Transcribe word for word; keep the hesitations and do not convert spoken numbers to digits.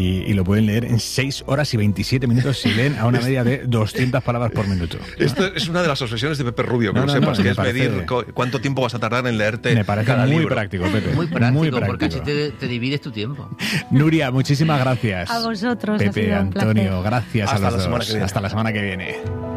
Y, y lo pueden leer en seis horas y veintisiete minutos si leen a una media de doscientas palabras por minuto. Esto es una de las obsesiones de Pepe Rubio, que no, lo no, sepas, no, que es parece... medir cuánto tiempo vas a tardar en leerte me parece cada muy libro. práctico, Pepe. Muy práctico, muy porque práctico. así te, te divides tu tiempo. Nuria, muchísimas gracias. A vosotros. Pepe, ha sido un Antonio, placer. gracias Hasta a los la semana dos. que viene. Hasta la semana que viene.